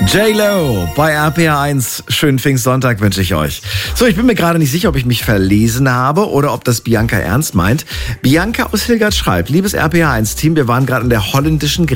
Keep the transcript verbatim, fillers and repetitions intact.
J-Lo bei R P R eins. Schönen Pfingstsonntag wünsche ich euch. So, ich bin mir gerade nicht sicher, ob ich mich verlesen habe oder ob das Bianca ernst meint. Bianca aus Hilgert schreibt: Liebes R P R eins Team, wir waren gerade in der holländischen